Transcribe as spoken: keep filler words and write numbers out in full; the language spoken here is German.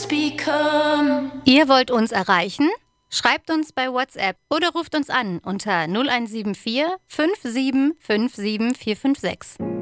just become. Ihr wollt uns erreichen? Schreibt uns bei WhatsApp oder ruft uns an unter null eins sieben vier fünf sieben fünf sieben vier fünf sechs.